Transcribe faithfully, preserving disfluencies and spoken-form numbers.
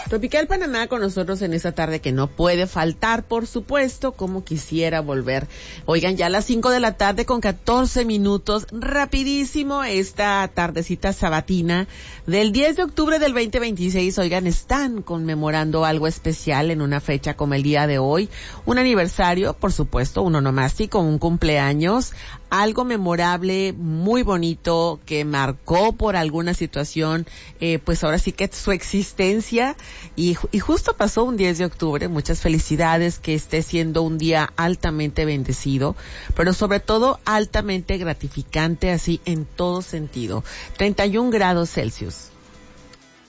Tropical Panamá con nosotros en esta tarde que no puede faltar, por supuesto, como quisiera volver. Oigan, ya a las cinco de la tarde con catorce minutos, rapidísimo esta tardecita sabatina del diez de octubre del veinte veintiséis. Oigan, están conmemorando algo especial en una fecha como el día de hoy, un aniversario, por supuesto, un onomástico, un cumpleaños, algo memorable, muy bonito, que marcó por alguna situación, eh, pues ahora sí que su existencia. Y, y justo pasó un diez de octubre, muchas felicidades, que esté siendo un día altamente bendecido, pero sobre todo altamente gratificante, así en todo sentido. treinta y un grados Celsius.